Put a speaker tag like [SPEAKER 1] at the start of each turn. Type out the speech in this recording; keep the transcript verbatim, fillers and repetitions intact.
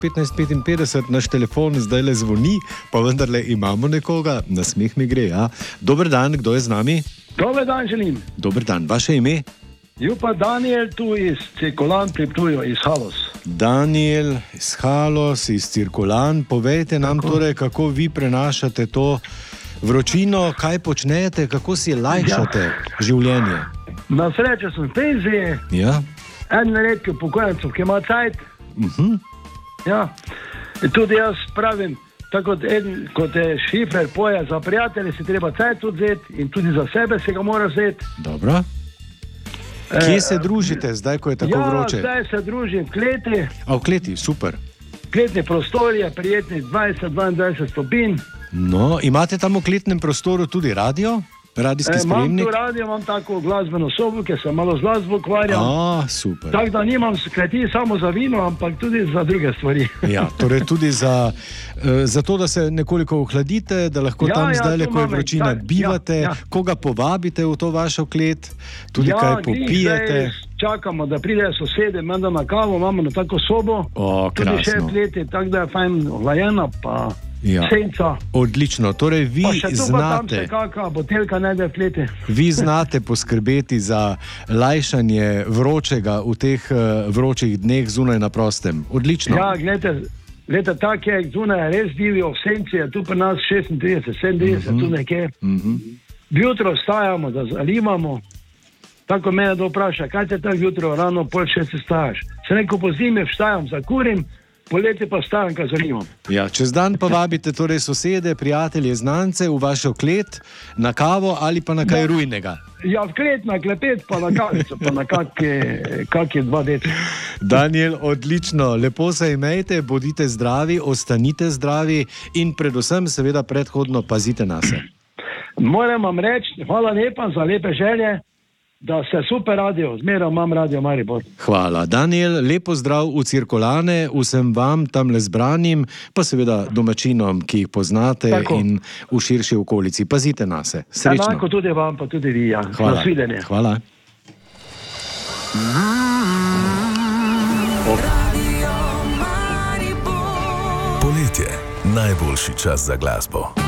[SPEAKER 1] petnajst petinpetdeset, naš telefon zdaj le zvoni, pa vendarle imamo nekoga, na smeh mi gre. Ja. Dober dan, kdo je z nami?
[SPEAKER 2] Dober dan želim.
[SPEAKER 1] Dober dan, vaše ime?
[SPEAKER 2] Jo pa Daniel tu iz Cirkulan pri Ptuju, iz Halos.
[SPEAKER 1] Daniel iz Halos, iz Cirkulan. Povejte nam Tako. torej, kako vi prenašate to vročino, kaj počnete, kako si lajšate ja. življenje.
[SPEAKER 2] Na srečo sem v penziji,
[SPEAKER 1] ja.
[SPEAKER 2] en redki upokojencev, ki ima cajt.
[SPEAKER 1] Uh-huh.
[SPEAKER 2] Ja. Tudi jaz pravim, tako kot, en, kot je Šifer poje za prijatelje, si treba cajt odzeti in tudi za sebe se ga mora vzeti.
[SPEAKER 1] Dobro. Kje se družite zdaj, ko je tako
[SPEAKER 2] ja,
[SPEAKER 1] vroče?
[SPEAKER 2] Ja, zdaj se družim v kleti.
[SPEAKER 1] A v kleti, super.
[SPEAKER 2] Kletni prostor je prijetni dvajset do dvaindvajset stopinj.
[SPEAKER 1] No, imate tam v kletnem prostoru tudi radio? Radijski
[SPEAKER 2] e,
[SPEAKER 1] sprejemnik?
[SPEAKER 2] Imam tu radio, imam tako glasbeno sobo, ki se malo z glasbo ukvarjam.
[SPEAKER 1] A, super.
[SPEAKER 2] Tako da nimam kleti samo za vino, ampak tudi za druge stvari.
[SPEAKER 1] Ja, torej tudi za, za to, da se nekoliko ohladite, da lahko
[SPEAKER 2] ja,
[SPEAKER 1] tam
[SPEAKER 2] ja,
[SPEAKER 1] zdaj, ko je vročina,
[SPEAKER 2] tak,
[SPEAKER 1] bivate,
[SPEAKER 2] ja, ja.
[SPEAKER 1] koga povabite v to vašo klet, tudi
[SPEAKER 2] ja,
[SPEAKER 1] kaj popijete.
[SPEAKER 2] Čakamo, da pridejo sosede, menda na kavo, imamo na tako sobo,
[SPEAKER 1] o,
[SPEAKER 2] tudi še kleti, tako da je fajn ohlajena, pa
[SPEAKER 1] ja.
[SPEAKER 2] senca.
[SPEAKER 1] Odlično, torej vi
[SPEAKER 2] pa še tu
[SPEAKER 1] znate,
[SPEAKER 2] pa tam še kaka botelka najde v kleti.
[SPEAKER 1] Vi znate poskrbeti za lajšanje vročega v teh uh, vročih dneh zunaj na prostem. Odlično.
[SPEAKER 2] Ja, gledajte, gledajte, tak je zunaj res divjo, v senci je tu pri nas šestintrideset, sedemintrideset, uh-huh. tu nekje.
[SPEAKER 1] Uh-huh.
[SPEAKER 2] Jutro vstajamo, da zalivamo. Tako mene da vpraša, kaj te tako jutro rano pol šest stajaš? Se neko po zimi vstajam, zakurim, poleti pa vstajam, kaj zanimam.
[SPEAKER 1] Ja, čez dan pa vabite torej sosede, prijatelje, znance v vašo klet na kavo ali pa na kaj rujnega.
[SPEAKER 2] Ja, v klet, na klepet, pa na kavico, pa na kakje, kakje dva deci.
[SPEAKER 1] Daniel, odlično, lepo se imejte, bodite zdravi, ostanite zdravi in predvsem seveda predhodno pazite na se.
[SPEAKER 2] Moram vam reči, hvala lepa za lepe želje, da se super radio, zmeraj imam radio Maribor.
[SPEAKER 1] Hvala. Daniel, lepo zdrav v Cirkulane, vsem vam tam le zbranim, pa seveda domačinom, ki jih poznate Tako. in v širši okolici. Pazite na se. Srečno.
[SPEAKER 2] Enako tudi vam, pa tudi vi. Ja.
[SPEAKER 1] Hvala.
[SPEAKER 2] Nasvidenje.
[SPEAKER 1] Hvala.
[SPEAKER 3] Poletje, najboljši čas za glasbo.